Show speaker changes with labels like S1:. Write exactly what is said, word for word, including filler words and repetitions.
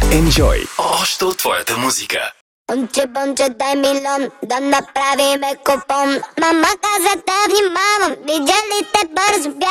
S1: Enjoy още от твоята музика.
S2: Бонче, бонче, дай милион, да направиме купон. Мама каза да внимавам, видя ли те бързо бях.